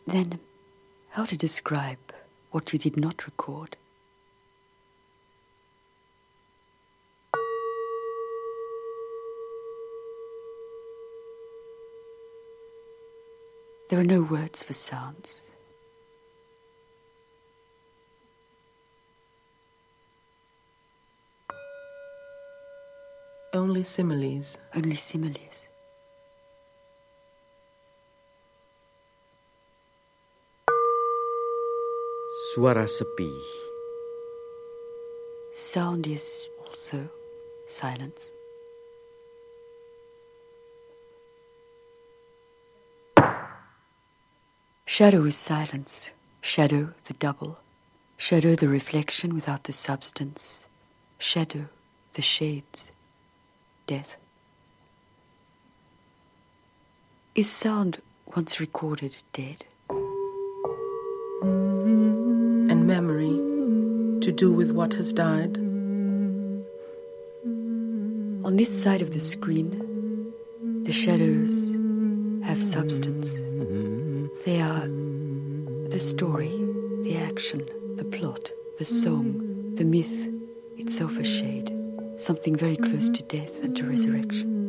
Then, how to describe what you did not record? There are no words for sounds. Only similes. Only similes. Suara sepi. Sound is also silence. Shadow is silence. Shadow, the double. Shadow, the reflection without the substance. Shadow, the shades. Death. Is sound once recorded dead? And memory to do with what has died? On this side of the screen, the shadows have substance. They are the story, the action, the plot, the song, the myth, itself a shade, something very close to death and to resurrection.